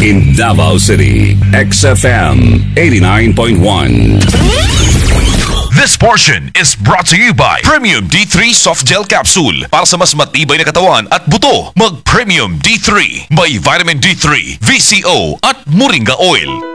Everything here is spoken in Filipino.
In Davao City, XFM 89.1. This portion is brought to you by Premium D3 Soft Gel Capsule. Para sa mas matibay na katawan at buto, mag Premium D3. May Vitamin D3, VCO at Moringa Oil.